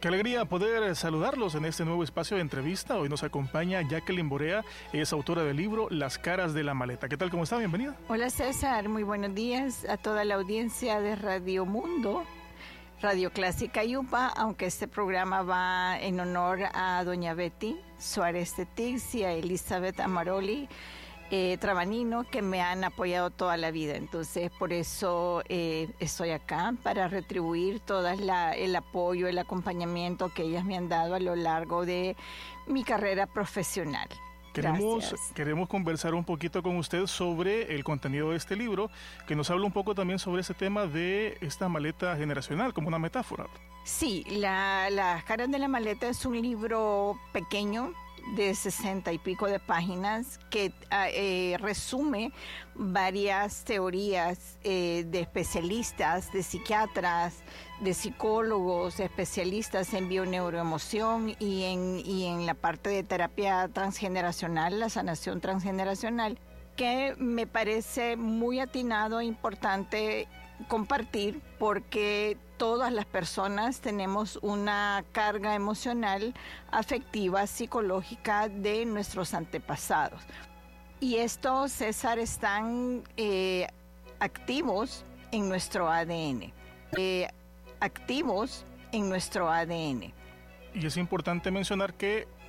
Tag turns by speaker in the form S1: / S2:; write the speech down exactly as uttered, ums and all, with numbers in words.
S1: Qué alegría poder saludarlos en este nuevo espacio de entrevista. Hoy nos acompaña Jacqueline Borea, es autora del libro Las caras de la maleta. ¿Qué tal? ¿Cómo está? Bienvenida.
S2: Hola César, muy buenos días a toda la audiencia de Radio Mundo, Radio Clásica Yupa, aunque este programa va en honor a doña Betty Suárez de Tix y a Elizabeth Amaroli eh, Trabanino, que me han apoyado toda la vida. Entonces, por eso eh, estoy acá, para retribuir todo el apoyo, el acompañamiento que ellas me han dado a lo largo de mi carrera profesional.
S1: Queremos, queremos conversar un poquito con usted sobre el contenido de este libro, que nos habla un poco también sobre ese tema de esta maleta generacional, como una metáfora.
S2: Sí, la, Las caras de la maleta es un libro pequeño, de sesenta y pico de páginas, que eh, resume varias teorías eh, de especialistas, de psiquiatras, de psicólogos, especialistas en bioneuroemoción y en, y en la parte de terapia transgeneracional, la sanación transgeneracional, que me parece muy atinado e importante compartir, porque todas las personas tenemos una carga emocional, afectiva, psicológica de nuestros antepasados. Y estos, César, están eh, activos en nuestro A D N. Eh, activos en nuestro A D N.
S1: Y es importante mencionar que